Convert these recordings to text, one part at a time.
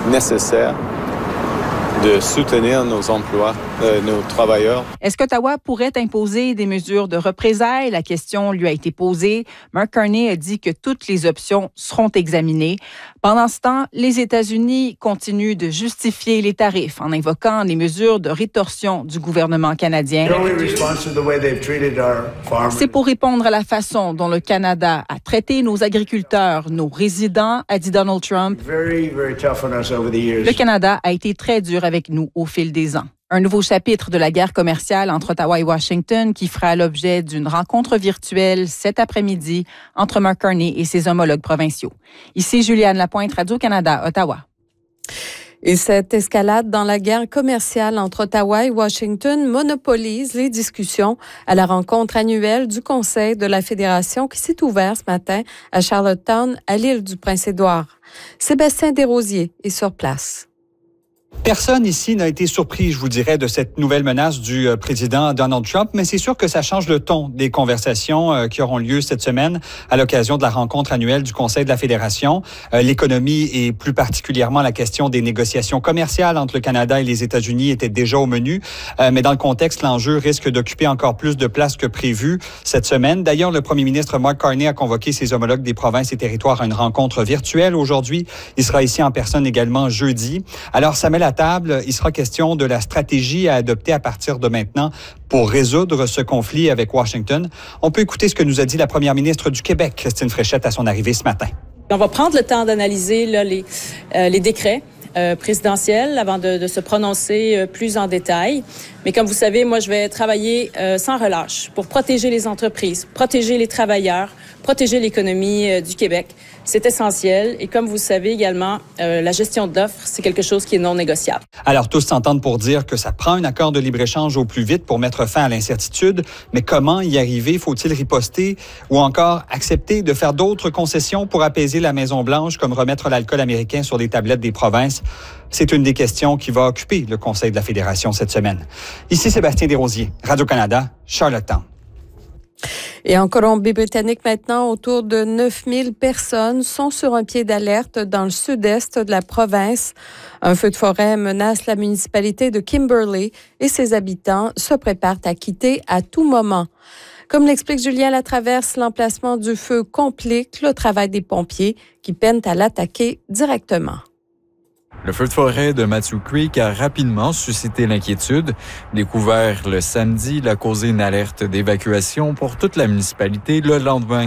nécessaire de soutenir nos emplois, nos travailleurs. Est-ce qu'Ottawa pourrait imposer des mesures de représailles? La question lui a été posée. Mark Carney a dit que toutes les options seront examinées. Pendant ce temps, les États-Unis continuent de justifier les tarifs en invoquant les mesures de rétorsion du gouvernement canadien. C'est pour répondre à la façon dont le Canada a traité nos agriculteurs, nos résidents, a dit Donald Trump. Le Canada a été très dur avec nous au fil des ans. Un nouveau chapitre de la guerre commerciale entre Ottawa et Washington qui fera l'objet d'une rencontre virtuelle cet après-midi entre Mark Carney et ses homologues provinciaux. Ici Juliane Lapointe, Radio-Canada, Ottawa. Et cette escalade dans la guerre commerciale entre Ottawa et Washington monopolise les discussions à la rencontre annuelle du Conseil de la Fédération qui s'est ouverte ce matin à Charlottetown, à l'île du Prince-Édouard. Sébastien Desrosiers est sur place. Personne ici n'a été surpris, je vous dirais, de cette nouvelle menace du président Donald Trump, mais c'est sûr que ça change le ton des conversations qui auront lieu cette semaine à l'occasion de la rencontre annuelle du Conseil de la Fédération. L'économie et plus particulièrement la question des négociations commerciales entre le Canada et les États-Unis était déjà au menu, mais dans le contexte, l'enjeu risque d'occuper encore plus de place que prévu cette semaine. D'ailleurs, le premier ministre Mark Carney a convoqué ses homologues des provinces et territoires à une rencontre virtuelle aujourd'hui. Il sera ici en personne également jeudi. Alors, ça met la table, il sera question de la stratégie à adopter à partir de maintenant pour résoudre ce conflit avec Washington. On peut écouter ce que nous a dit la première ministre du Québec, Christine Fréchette, à son arrivée ce matin. On va prendre le temps d'analyser là, les décrets présidentiels avant de se prononcer plus en détail. Mais comme vous savez, moi, je vais travailler sans relâche pour protéger les entreprises, protéger les travailleurs, protéger l'économie du Québec. C'est essentiel. Et comme vous savez également, la gestion d'offres, c'est quelque chose qui est non négociable. Alors, tous s'entendent pour dire que ça prend un accord de libre-échange au plus vite pour mettre fin à l'incertitude. Mais comment y arriver? Faut-il riposter ou encore accepter de faire d'autres concessions pour apaiser la Maison-Blanche, comme remettre l'alcool américain sur les tablettes des provinces? C'est une des questions qui va occuper le Conseil de la Fédération cette semaine. Ici Sébastien Desrosiers, Radio-Canada, Charlottetown. Et en Colombie-Britannique maintenant, autour de 9000 personnes sont sur un pied d'alerte dans le sud-est de la province. Un feu de forêt menace la municipalité de Kimberley et ses habitants se préparent à quitter à tout moment. Comme l'explique Julien Latraverse, l'emplacement du feu complique le travail des pompiers qui peinent à l'attaquer directement. Le feu de forêt de Matthew Creek a rapidement suscité l'inquiétude. Découvert le samedi, il a causé une alerte d'évacuation pour toute la municipalité le lendemain.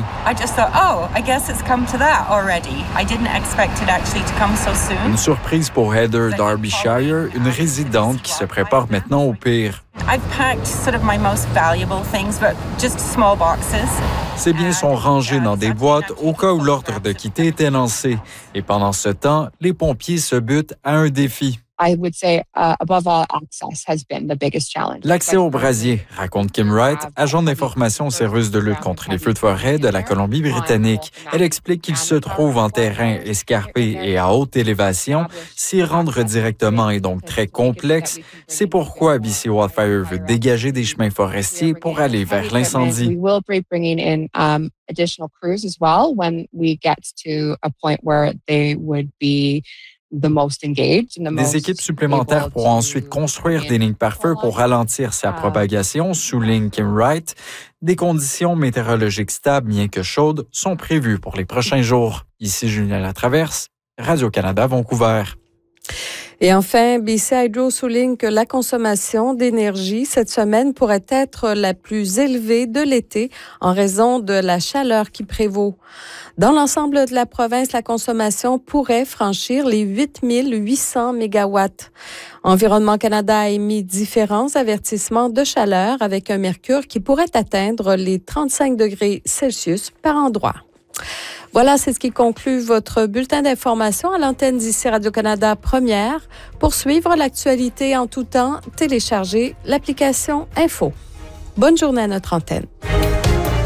Une surprise pour Heather Derbyshire, une résidente qui se prépare maintenant au pire. Ses biens sont rangés dans des boîtes au cas où l'ordre de quitter était lancé. Et pendant ce temps, les pompiers se butent à un défi. L'accès au brasier, raconte Kim Wright, agent d'information au service de lutte contre les feux de forêt de la Colombie-Britannique. Elle explique qu'il se trouve en terrain escarpé et à haute élévation. S'y rendre directement est donc très complexe. C'est pourquoi BC Wildfire veut dégager des chemins forestiers pour aller vers l'incendie. Des équipes supplémentaires pourront ensuite construire des lignes pare-feu pour ralentir sa propagation, souligne Kim Wright. Des conditions météorologiques stables, bien que chaudes, sont prévues pour les prochains jours. Ici Julien Latraverse, Radio-Canada, Vancouver. Et enfin, BC Hydro souligne que la consommation d'énergie cette semaine pourrait être la plus élevée de l'été en raison de la chaleur qui prévaut. Dans l'ensemble de la province, la consommation pourrait franchir les 8800 mégawatts. Environnement Canada a émis différents avertissements de chaleur avec un mercure qui pourrait atteindre les 35 degrés Celsius par endroit. Voilà, c'est ce qui conclut votre bulletin d'information à l'antenne d'ici Radio-Canada Première. Pour suivre l'actualité en tout temps, téléchargez l'application Info. Bonne journée à notre antenne.